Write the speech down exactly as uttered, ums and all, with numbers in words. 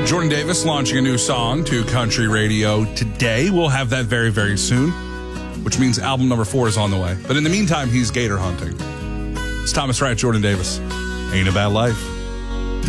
Jordan Davis launching a new song to country radio today. We'll have that very, very soon, which means album number four is on the way. But in the meantime, he's gator hunting. It's Thomas Wright, Jordan Davis. Ain't a Bad Life.